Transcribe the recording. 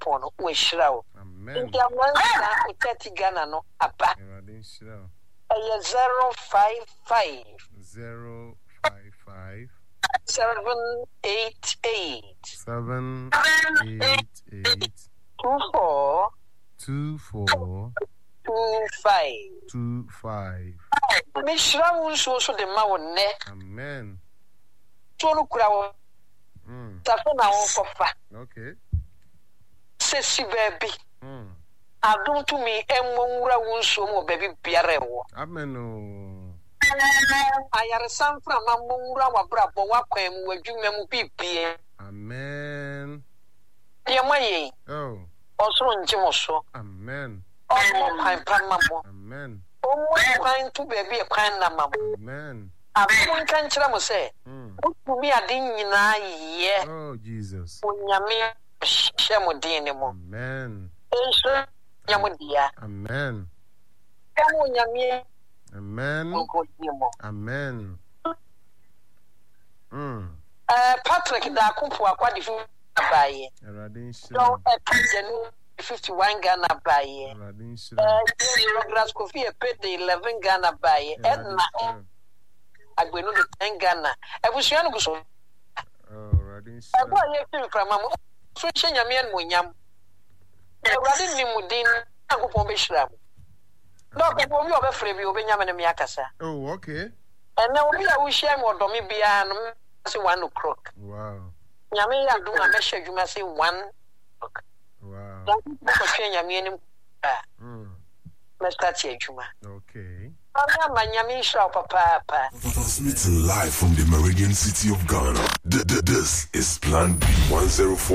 Nyankopon we shirawo. Amen. Ntia mwanza 30 Ghana no aba. Erade shirawo. 055 055 788 788 24 25. Me shirawo so de ma wonne. Amen. Tonu kura wo. Tafe na won kofa. Okay. Sesi baby. Adum to me enwura wonso mo baby biare wo. Amen. Ayare sanfra ma monwura wa brabo wa kwan mu adwuma mu bibie. Amen. Ye maye. Oh. Osoro njimo so. Amen. Omo kwan pamamo. Amen. Omo kwan to baby kwan na mamo. Amen. Abun kan kira mo se. Okumi adin nyina ye. Oh Jesus. Onyame shemo din ni mo. Amen. Enso nyamudia. Amen. Emo nyame. Amen. Amen. Patrick da kumpu akwa di abaye. Erade So Janu 51 Ghana baye. Erade Grass coffee paid 11 Ghana baye. Edna agbenu de 10 Ghana. Ebusuanu guso. Erade Ebo ye film from am. So nyame en monyam. Erade ni mudin akopon be hira. No ko obi obefre bi obenyame ne me akasa. Oh, okay. And now we are share more domi bia no say 1 o'clock. Wow. Nyame ya do na me hwedwuma say 1 o'clock. Wow. Ko hwe nyame anim me start adwuma. Okay. Nyame shira papa. Transmitting live from the Meridian City of Ghana. This is Plan B 104.